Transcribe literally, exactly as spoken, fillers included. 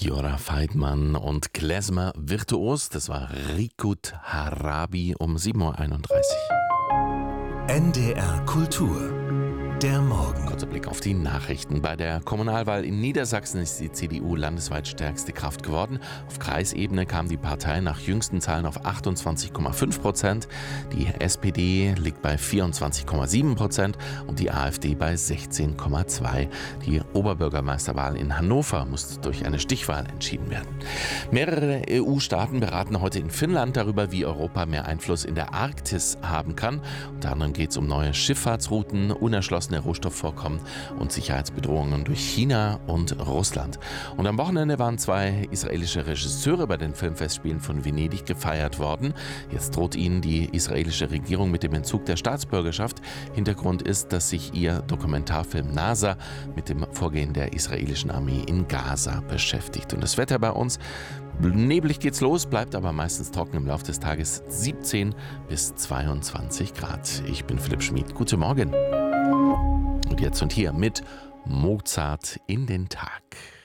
Jora Feidmann und Klezmer Virtuos, das war Rikut Harabi um sieben Uhr einunddreißig. N D R Kultur, der Morgen. Kurzer Blick auf die Nachrichten. Bei der Kommunalwahl in Niedersachsen ist die C D U landesweit stärkste Kraft geworden. Auf Kreisebene kam die Partei nach jüngsten Zahlen auf achtundzwanzig Komma fünf Prozent. Die S P D liegt bei vierundzwanzig Komma sieben Prozent und die AfD bei sechzehn Komma zwei. Die Oberbürgermeisterwahl in Hannover muss durch eine Stichwahl entschieden werden. Mehrere E U-Staaten beraten heute in Finnland darüber, wie Europa mehr Einfluss in der Arktis haben kann. Unter anderem geht es um neue Schifffahrtsrouten, unerschlossene Rohstoffvorkommen und Sicherheitsbedrohungen durch China und Russland. Und am Wochenende waren zwei israelische Regisseure bei den Filmfestspielen von Venedig gefeiert worden. Jetzt droht ihnen die israelische Regierung mit dem Entzug der Staatsbürgerschaft. Hintergrund ist, dass sich ihr Dokumentarfilm Nasa mit dem Vorgehen der israelischen Armee in Gaza beschäftigt. Und das Wetter bei uns: neblig geht's los, bleibt aber meistens trocken im Laufe des Tages, siebzehn bis zweiundzwanzig Grad. Ich bin Philipp Schmid. Guten Morgen. Und jetzt und hier mit Mozart in den Tag.